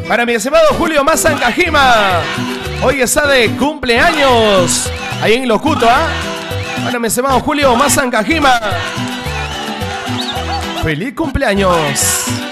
Para mi estimado Julio Mazancajima. Hoy está de cumpleaños. Ahí en Locuto, ¿ah? Para mi estimado Julio Mazancajima. ¡Feliz cumpleaños!